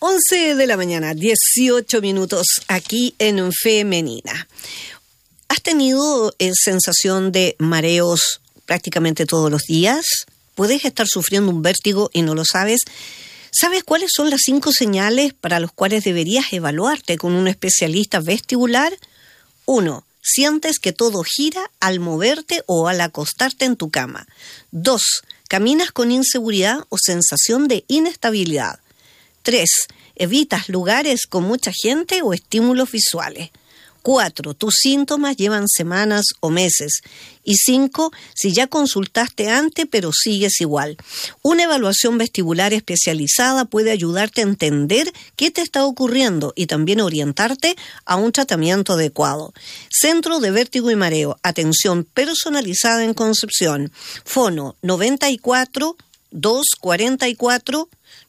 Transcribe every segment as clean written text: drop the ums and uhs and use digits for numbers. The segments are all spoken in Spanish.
11 de la mañana, 18 minutos aquí en Femenina. ¿Has tenido sensación de mareos prácticamente todos los días? ¿Puedes estar sufriendo un vértigo y no lo sabes? ¿Sabes cuáles son las 5 señales para las cuales deberías evaluarte con un especialista vestibular? 1. Sientes que todo gira al moverte o al acostarte en tu cama. 2. Caminas con inseguridad o sensación de inestabilidad. 3. Evitas lugares con mucha gente o estímulos visuales. 4. Tus síntomas llevan semanas o meses. Y 5. Si ya consultaste antes pero sigues igual. Una evaluación vestibular especializada puede ayudarte a entender qué te está ocurriendo y también orientarte a un tratamiento adecuado. Centro de Vértigo y Mareo. Atención personalizada en Concepción. Fono 94 244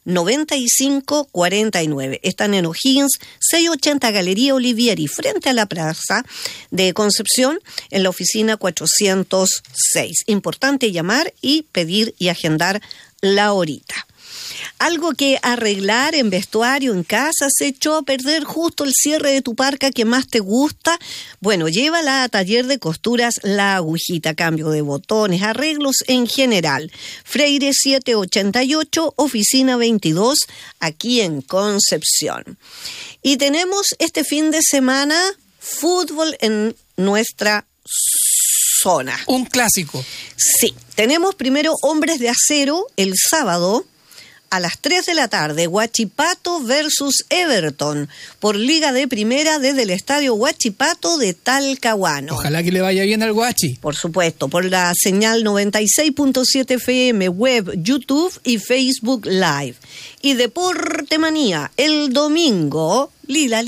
9549. Están en O'Higgins, 680 Galería Olivieri, frente a la Plaza de Concepción, en la oficina 406. Importante llamar y pedir y agendar la horita. Algo que arreglar en vestuario, en casa, se echó a perder justo el cierre de tu parca que más te gusta. Bueno, llévala a Taller de Costuras La Agujita, cambio de botones, arreglos en general. Freire 788, oficina 22, aquí en Concepción. Y tenemos este fin de semana fútbol en nuestra zona. Un clásico. Sí, tenemos primero Hombres de Acero el sábado a las 3 de la tarde, Huachipato versus Everton, por Liga de Primera desde el Estadio Huachipato de Talcahuano. Ojalá que le vaya bien al Huachi. Por supuesto, por la señal 96.7 FM, web, YouTube y Facebook Live. Y Deporte Manía, el domingo, Lila.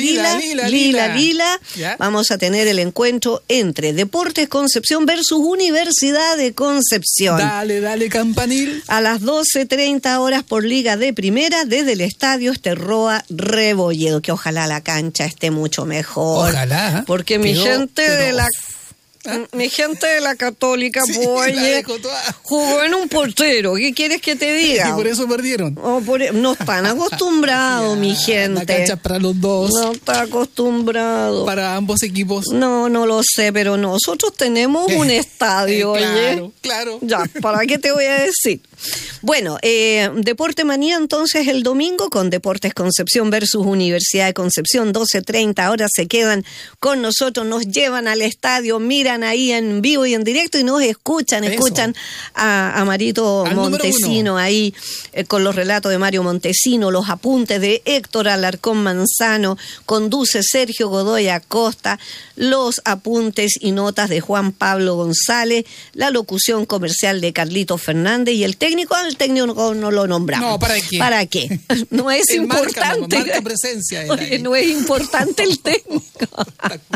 Vamos a tener el encuentro entre Deportes Concepción versus Universidad de Concepción. Dale, campanil. A las 12:30 horas por Liga de Primera desde el Estadio Esterroa Rebolledo, que ojalá la cancha esté mucho mejor. Ojalá. Porque mi gente de la Católica, sí, jugó en un portero. ¿Qué quieres que te diga? Y por eso perdieron. No están acostumbrados, mi gente. La cancha es para los dos. No está acostumbrado. Para ambos equipos. No lo sé, pero nosotros tenemos un estadio, Claro. Ya, ¿para qué te voy a decir? Bueno, Deporte Manía entonces el domingo con Deportes Concepción versus Universidad de Concepción, 12:30. Ahora se quedan con nosotros, nos llevan al estadio, miran ahí en vivo y en directo y nos escuchan a Marito Montesino ahí con los relatos de Mario Montesino, los apuntes de Héctor Alarcón Manzano, conduce Sergio Godoy Acosta, los apuntes y notas de Juan Pablo González, la locución comercial de Carlito Fernández y el técnico no lo nombramos. No, ¿para qué? ¿Para qué? No es importante. Marca presencia. Oye, no es importante el técnico.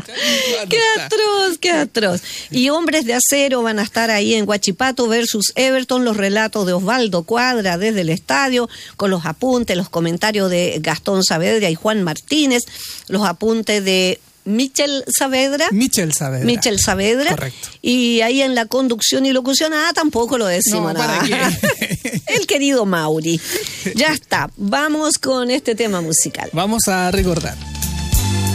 Qué atroz. Y Hombres de Acero van a estar ahí en Huachipato versus Everton, los relatos de Osvaldo Cuadra desde el estadio, con los apuntes, los comentarios de Gastón Saavedra y Juan Martínez, los apuntes de Michel Saavedra. Correcto. Y ahí en la conducción y locución, tampoco lo decimos nada. ¿Para qué? El querido Mauri. Ya está. Vamos con este tema musical. Vamos a recordar.